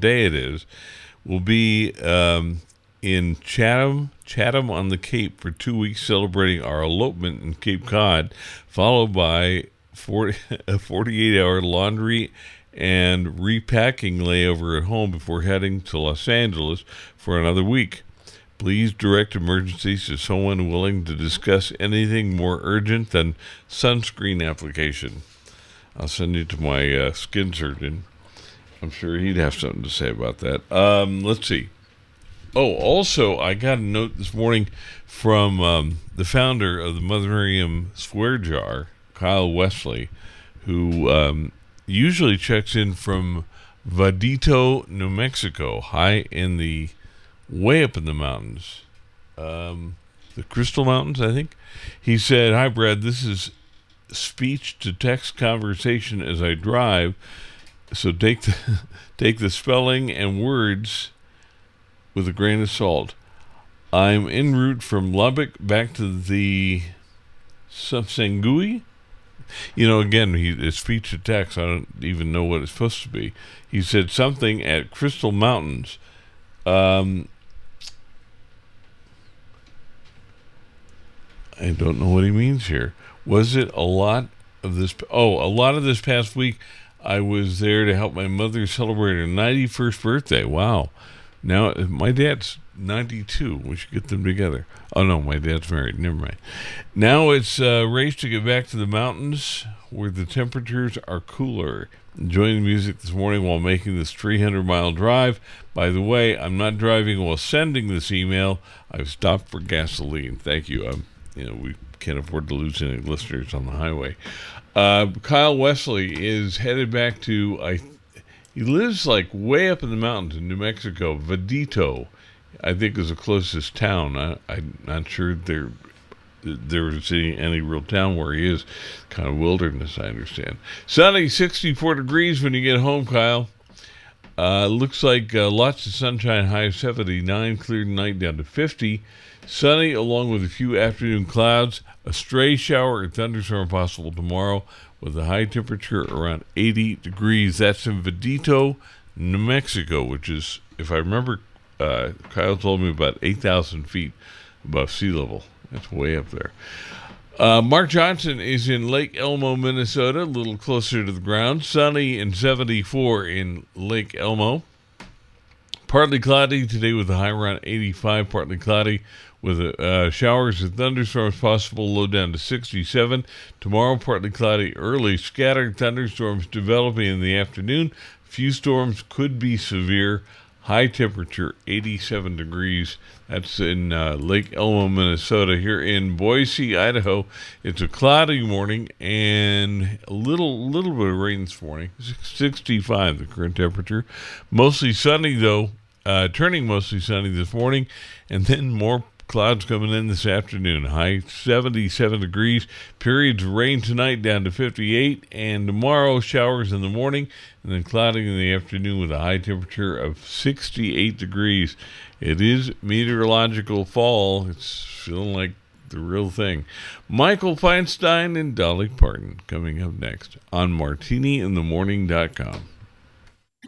day it is, will be in Chatham on the Cape for 2 weeks, celebrating our elopement in Cape Cod, followed by a 48-hour laundry and repacking layover at home before heading to Los Angeles for another week. Please direct emergencies to someone willing to discuss anything more urgent than sunscreen application. I'll send you to my skin surgeon. I'm sure he'd have something to say about that. Let's see. Oh, also, I got a note this morning from the founder of the Mother Miriam Swear Jar, Kyle Wesley, who usually checks in from Vadito, New Mexico, way up in the mountains. The Crystal Mountains, I think. He said, "Hi, Brad, this is speech-to-text conversation as I drive, so take the spelling and words with a grain of salt. I'm en route from Lubbock back to the Sangui." Again, it's speech to text. I don't even know what it's supposed to be. He said something at Crystal Mountains. I don't know what he means here. Was it a lot of this? A lot of this past week, I was there to help my mother celebrate her 91st birthday. Wow. Now, my dad's 92. We should get them together. Oh, no, my dad's married. Never mind. Now it's a race to get back to the mountains where the temperatures are cooler. Enjoying the music this morning while making this 300-mile drive. By the way, I'm not driving while sending this email. I've stopped for gasoline. Thank you. We can't afford to lose any listeners on the highway. Kyle Wesley is headed back to... He lives like way up in the mountains in New Mexico. Vadito, I think, is the closest town. I'm not sure there's any real town where he is. Kind of wilderness, I understand. Sunny, 64 degrees when you get home, Kyle. Looks like lots of sunshine, high of 79, clear tonight down to 50. Sunny, along with a few afternoon clouds. A stray shower or thunderstorm possible tomorrow, with a high temperature around 80 degrees. That's in Vadito, New Mexico, which is, if I remember, Kyle told me about 8,000 feet above sea level. That's way up there. Mark Johnson is in Lake Elmo, Minnesota, a little closer to the ground. Sunny and 74 in Lake Elmo. Partly cloudy today with a high around 85, partly cloudy with showers and thunderstorms possible, low down to 67. Tomorrow, partly cloudy early, scattered thunderstorms developing in the afternoon. Few storms could be severe. High temperature, 87 degrees. That's in Lake Elmo, Minnesota. Here in Boise, Idaho, it's a cloudy morning and a little bit of rain this morning. 65, the current temperature. Mostly sunny, though. Turning mostly sunny this morning, and then more clouds coming in this afternoon. High 77 degrees. Periods of rain tonight down to 58, and tomorrow showers in the morning and then clouding in the afternoon with a high temperature of 68 degrees. It is meteorological fall. It's feeling like the real thing. Michael Feinstein and Dolly Parton coming up next on MartiniInTheMorning.com.